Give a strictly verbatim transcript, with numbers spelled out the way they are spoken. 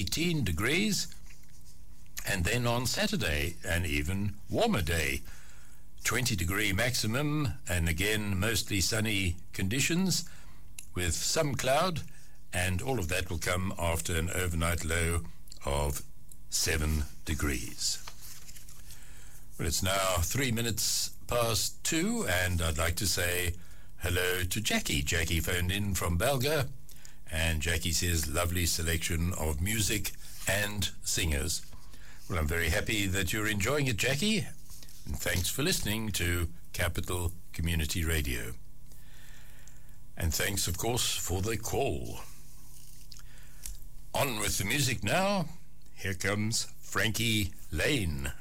eighteen degrees. And then on Saturday, an even warmer day, twenty degree maximum, and again mostly sunny conditions with some cloud, and all of that will come after an overnight low of seven degrees. Well, it's now three minutes past two, and I'd like to say hello to Jackie. Jackie phoned in from Belga, and Jackie says lovely selection of music and singers. Well, I'm very happy that you're enjoying it, Jackie, and thanks for listening to Capital Community Radio. And thanks, of course, for the call. On with the music now. Here comes Frankie Lane.